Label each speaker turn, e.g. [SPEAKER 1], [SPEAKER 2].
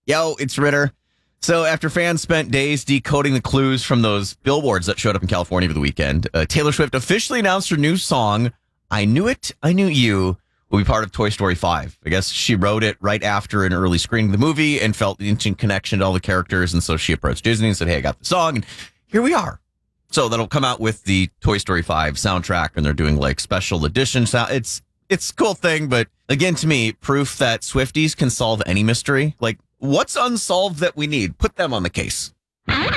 [SPEAKER 1] Yo, it's Ritter. So after fans spent days decoding the clues from those billboards that showed up in California over the weekend, Taylor Swift officially announced her new song, I Knew It, I Knew You, will be part of Toy Story 5. I guess she wrote it right after an early screening of the movie and felt the instant connection to all the characters. And so she approached Disney and said, hey, I got the song. And here we are. So that'll come out with the Toy Story 5 soundtrack, and they're doing like special edition sound. It's a cool thing, but again, to me, proof that Swifties can solve any mystery. Like, what's unsolved that we need? Put them on the case.